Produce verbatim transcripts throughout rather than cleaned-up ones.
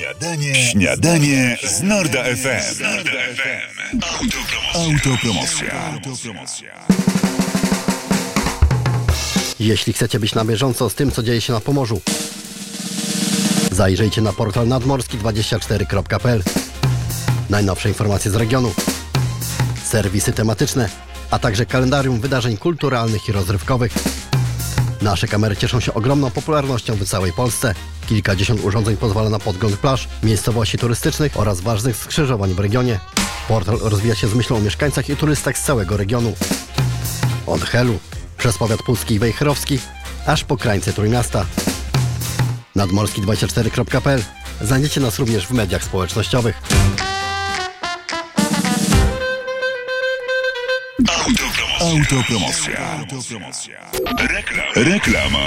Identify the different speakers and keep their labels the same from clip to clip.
Speaker 1: Śniadanie, śniadanie z Norda F M. Z Norda F M. Autopromocja. Autopromocja.
Speaker 2: Jeśli chcecie być na bieżąco z tym, co dzieje się na Pomorzu, zajrzyjcie na portal nadmorski dwadzieścia cztery kropka p l. Najnowsze informacje z regionu, serwisy tematyczne, a także kalendarium wydarzeń kulturalnych i rozrywkowych. Nasze kamery cieszą się ogromną popularnością w całej Polsce. Kilkadziesiąt urządzeń pozwala na podgląd plaż, miejscowości turystycznych oraz ważnych skrzyżowań w regionie. Portal rozwija się z myślą o mieszkańcach i turystach z całego regionu. Od Helu, przez powiat pucki i wejherowski, aż po krańce Trójmiasta. nadmorski dwadzieścia cztery kropka p l. Znajdziecie nas również w mediach społecznościowych.
Speaker 1: Autopromocja. Autopromocja. Reklam. Reklama.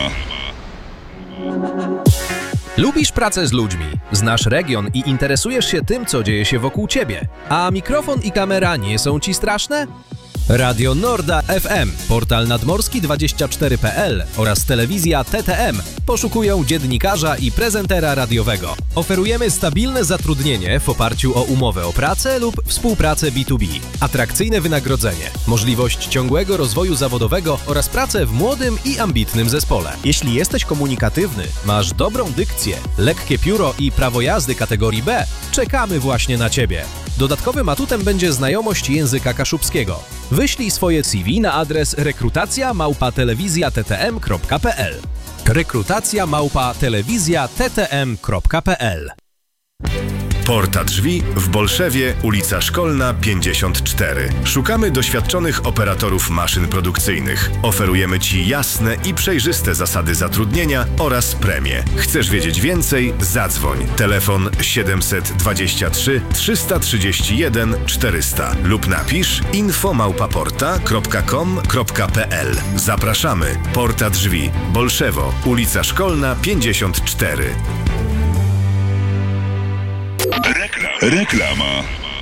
Speaker 3: Lubisz pracę z ludźmi, znasz region i interesujesz się tym, co dzieje się wokół ciebie, a mikrofon i kamera nie są ci straszne? Radio Norda F M, portal nadmorski dwadzieścia cztery kropka p l oraz telewizja T T M poszukują dziennikarza i prezentera radiowego. Oferujemy stabilne zatrudnienie w oparciu o umowę o pracę lub współpracę B dwa B, atrakcyjne wynagrodzenie, możliwość ciągłego rozwoju zawodowego oraz pracę w młodym i ambitnym zespole. Jeśli jesteś komunikatywny, masz dobrą dykcję, lekkie pióro i prawo jazdy kategorii B, czekamy właśnie na Ciebie. Dodatkowym atutem będzie znajomość języka kaszubskiego. Wyślij swoje C V na adres rekrutacja małpa telewizja t t m kropka p l. rekrutacja małpa telewizja t t m kropka p l.
Speaker 4: Porta Drzwi w Bolszewie, ulica Szkolna pięćdziesiąt cztery. Szukamy doświadczonych operatorów maszyn produkcyjnych. Oferujemy Ci jasne i przejrzyste zasady zatrudnienia oraz premie. Chcesz wiedzieć więcej? Zadzwoń. Telefon siedem dwa trzy, trzy trzy jeden, czterysta lub napisz info małpa porta kropka com kropka p l. Zapraszamy. Porta Drzwi, Bolszewo, ulica Szkolna pięćdziesiąt cztery.
Speaker 1: Reklama.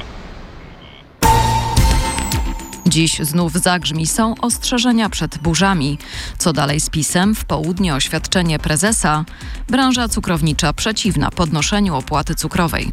Speaker 5: Dziś znów zagrzmi, są ostrzeżenia przed burzami. Co dalej z PiS-em? W południe oświadczenie prezesa. Branża cukrownicza przeciwna podnoszeniu opłaty cukrowej.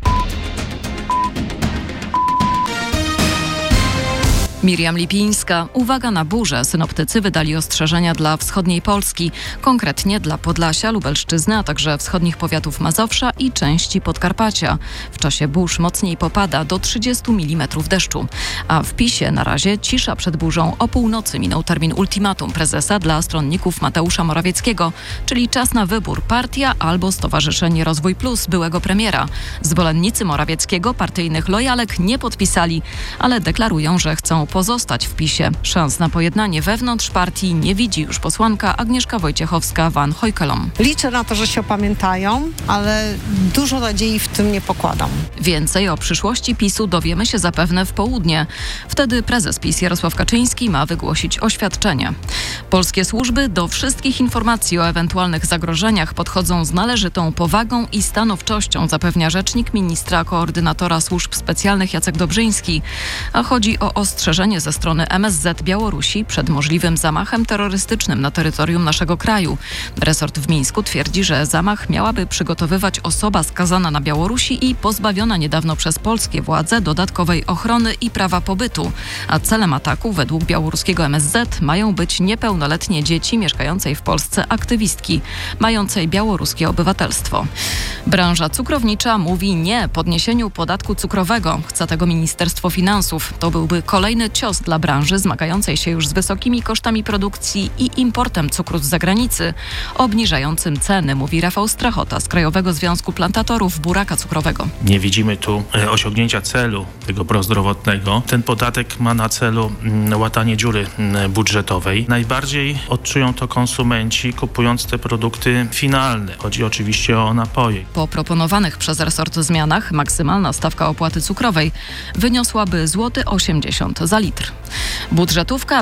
Speaker 5: Miriam Lipińska. Uwaga na burzę. Synoptycy wydali ostrzeżenia dla wschodniej Polski, konkretnie dla Podlasia, Lubelszczyzny, a także wschodnich powiatów Mazowsza i części Podkarpacia. W czasie burz mocniej popada do trzydziestu milimetrów deszczu. A w PiS-ie na razie cisza przed burzą. O północy minął termin ultimatum prezesa dla stronników Mateusza Morawieckiego, czyli czas na wybór: partia albo Stowarzyszenie Rozwój Plus byłego premiera. Zwolennicy Morawieckiego partyjnych lojalek nie podpisali, ale deklarują, że chcą pozostać w PiS-ie. Szans na pojednanie wewnątrz partii nie widzi już posłanka Agnieszka Wojciechowska-Van Hojkelom.
Speaker 6: Liczę na to, że się opamiętają, ale dużo nadziei w tym nie pokładam.
Speaker 5: Więcej o przyszłości PiS-u dowiemy się zapewne w południe. Wtedy prezes PiS Jarosław Kaczyński ma wygłosić oświadczenie. Polskie służby do wszystkich informacji o ewentualnych zagrożeniach podchodzą z należytą powagą i stanowczością, zapewnia rzecznik ministra koordynatora służb specjalnych Jacek Dobrzyński. A chodzi o ostrzeżenie ze strony M S Z Białorusi przed możliwym zamachem terrorystycznym na terytorium naszego kraju. Resort w Mińsku twierdzi, że zamach miałaby przygotowywać osoba skazana na Białorusi i pozbawiona niedawno przez polskie władze dodatkowej ochrony i prawa pobytu. A celem ataku według białoruskiego M S Z mają być niepełnoletnie dzieci mieszkającej w Polsce aktywistki, mającej białoruskie obywatelstwo. Branża cukrownicza mówi nie podniesieniu podatku cukrowego. Chce tego Ministerstwo Finansów. To byłby kolejny cios dla branży zmagającej się już z wysokimi kosztami produkcji i importem cukru z zagranicy, obniżającym ceny, mówi Rafał Strachota z Krajowego Związku Plantatorów Buraka Cukrowego.
Speaker 7: Nie widzimy tu osiągnięcia celu tego prozdrowotnego. Ten podatek ma na celu łatanie dziury budżetowej. Najbardziej odczują to konsumenci kupując te produkty finalne. Chodzi oczywiście o napoje.
Speaker 5: Po proponowanych przez resort zmianach maksymalna stawka opłaty cukrowej wyniosłaby złoty osiemdziesiąt za litr. Budżetówka